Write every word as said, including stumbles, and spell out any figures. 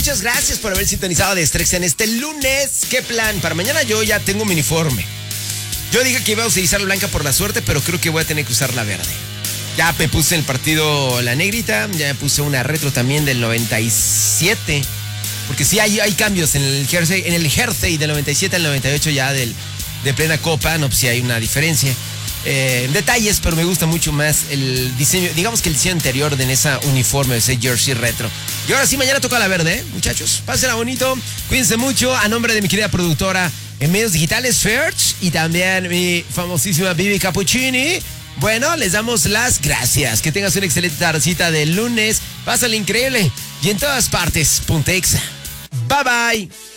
muchas gracias por haber sintonizado de Strix en este lunes. ¿Qué plan? Para mañana yo ya tengo mi uniforme. Yo dije que iba a utilizar la blanca por la suerte, pero creo que voy a tener que usar la verde. Ya me puse en el partido la negrita, ya me puse una retro también del noventa y siete. Porque sí hay, hay cambios en el jersey, en el jersey del noventa y siete al noventa y ocho ya del, de plena copa, no, pues sí hay una diferencia. Eh, detalles, pero me gusta mucho más el diseño, digamos que el diseño anterior de esa uniforme, de ese jersey retro. Y ahora sí, mañana toca la verde, ¿eh? Muchachos, pásenla bonito, cuídense mucho. A nombre de mi querida productora en medios digitales, Ferch, y también mi famosísima Bibi Cappuccini, bueno, les damos las gracias. Que tengas una excelente tardecita de lunes. Pásale increíble. Y en todas partes, Punta Exa. Bye bye.